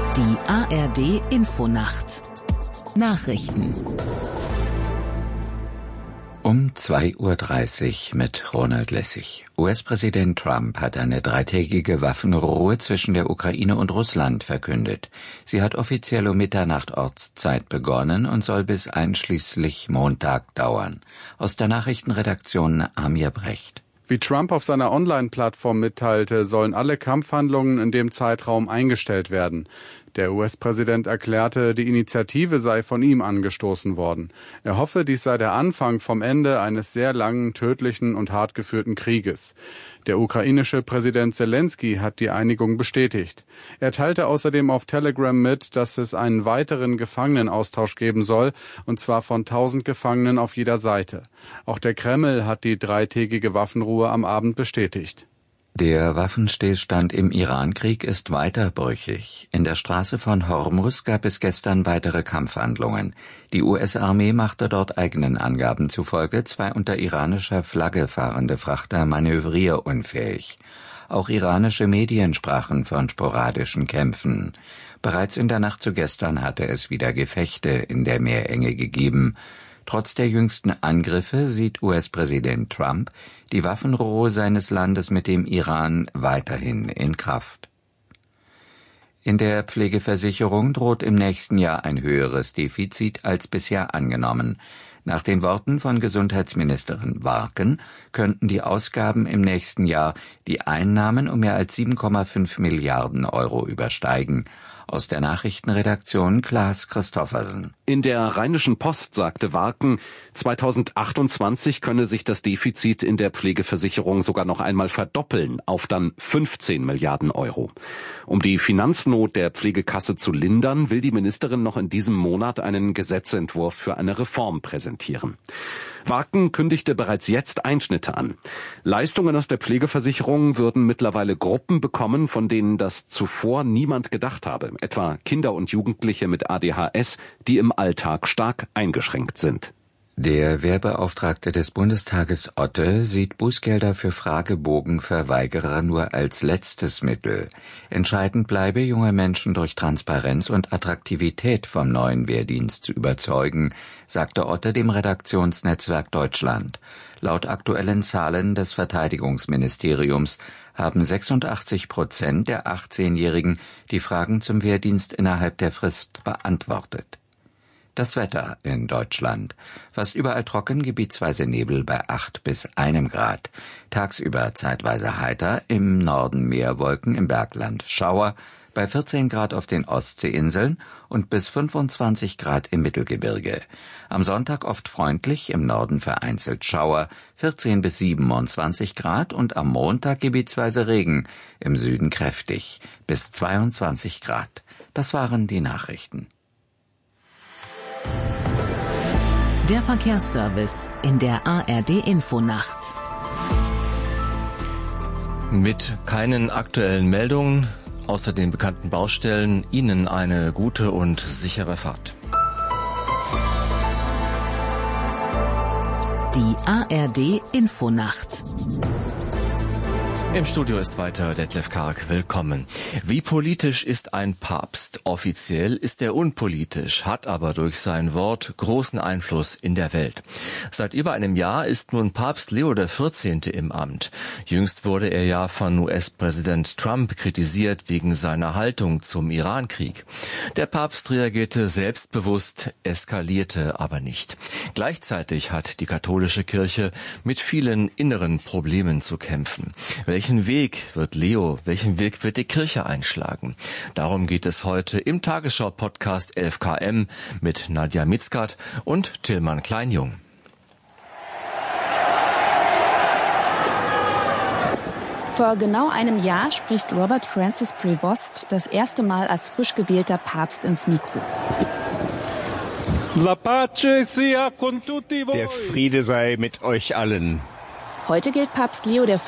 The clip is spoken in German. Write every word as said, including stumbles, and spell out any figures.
Die A R D Infonacht Nachrichten Um zwei Uhr dreißig mit Ronald Lessig. U S-Präsident Trump hat eine dreitägige Waffenruhe zwischen der Ukraine und Russland verkündet. Sie hat offiziell um Mitternacht Ortszeit begonnen und soll bis einschließlich Montag dauern. Aus der Nachrichtenredaktion Amir Brecht. Wie Trump auf seiner Online-Plattform mitteilte, sollen alle Kampfhandlungen in dem Zeitraum eingestellt werden. Der U S-Präsident erklärte, die Initiative sei von ihm angestoßen worden. Er hoffe, dies sei der Anfang vom Ende eines sehr langen, tödlichen und hart geführten Krieges. Der ukrainische Präsident Zelensky hat die Einigung bestätigt. Er teilte außerdem auf Telegram mit, dass es einen weiteren Gefangenenaustausch geben soll, und zwar von tausend Gefangenen auf jeder Seite. Auch der Kreml hat die dreitägige Waffenruhe am Abend bestätigt. Der Waffenstillstand im Irankrieg ist weiter brüchig. In der Straße von Hormuz gab es gestern weitere Kampfhandlungen. Die U S-Armee machte dort eigenen Angaben zufolge zwei unter iranischer Flagge fahrende Frachter manövrierunfähig. Auch iranische Medien sprachen von sporadischen Kämpfen. Bereits in der Nacht zu gestern hatte es wieder Gefechte in der Meerenge gegeben. Trotz der jüngsten Angriffe sieht U S-Präsident Trump die Waffenruhe seines Landes mit dem Iran weiterhin in Kraft. In der Pflegeversicherung droht im nächsten Jahr ein höheres Defizit als bisher angenommen. Nach den Worten von Gesundheitsministerin Warken könnten die Ausgaben im nächsten Jahr die Einnahmen um mehr als sieben Komma fünf Milliarden Euro übersteigen. Aus der Nachrichtenredaktion Klaas Christoffersen. In der Rheinischen Post sagte Warken, zweitausendachtundzwanzig könne sich das Defizit in der Pflegeversicherung sogar noch einmal verdoppeln auf dann fünfzehn Milliarden Euro. Um die Finanznot der Pflegekasse zu lindern, will die Ministerin noch in diesem Monat einen Gesetzentwurf für eine Reform präsentieren. Warken kündigte bereits jetzt Einschnitte an. Leistungen aus der Pflegeversicherung würden mittlerweile Gruppen bekommen, von denen das zuvor niemand gedacht habe, etwa Kinder und Jugendliche mit A D H S, die im Alltag stark eingeschränkt sind. Der Wehrbeauftragte des Bundestages Otte sieht Bußgelder für Fragebogenverweigerer nur als letztes Mittel. Entscheidend bleibe, junge Menschen durch Transparenz und Attraktivität vom neuen Wehrdienst zu überzeugen, sagte Otte dem Redaktionsnetzwerk Deutschland. Laut aktuellen Zahlen des Verteidigungsministeriums haben sechsundachtzig Prozent der achtzehnjährigen die Fragen zum Wehrdienst innerhalb der Frist beantwortet. Das Wetter in Deutschland. Fast überall trocken, gebietsweise Nebel bei acht bis einem Grad. Tagsüber zeitweise heiter, im Norden Meerwolken, im Bergland Schauer, bei vierzehn Grad auf den Ostseeinseln und bis fünfundzwanzig Grad im Mittelgebirge. Am Sonntag oft freundlich, im Norden vereinzelt Schauer, vierzehn bis siebenundzwanzig Grad und am Montag gebietsweise Regen, im Süden kräftig, bis zweiundzwanzig Grad. Das waren die Nachrichten. Der Verkehrsservice in der A R D Infonacht. Mit keinen aktuellen Meldungen außer den bekannten Baustellen Ihnen eine gute und sichere Fahrt. Die A R D Infonacht. Im Studio ist weiter Detlef Karg. Willkommen. Wie politisch ist ein Papst? Offiziell ist er unpolitisch, hat aber durch sein Wort großen Einfluss in der Welt. Seit über einem Jahr ist nun Papst Leo der vierzehnte im Amt. Jüngst wurde er ja von U S-Präsident Trump kritisiert wegen seiner Haltung zum Irankrieg. Der Papst reagierte selbstbewusst, eskalierte aber nicht. Gleichzeitig hat die katholische Kirche mit vielen inneren Problemen zu kämpfen. Welchen Weg wird Leo, welchen Weg wird die Kirche einschlagen? Darum geht es heute im Tagesschau-Podcast elf K M mit Nadja Mitzkat und Tillmann Kleinjung. Vor genau einem Jahr spricht Robert Francis Prevost das erste Mal als frisch gewählter Papst ins Mikro. Der Friede sei mit euch allen. Heute gilt Papst Leo der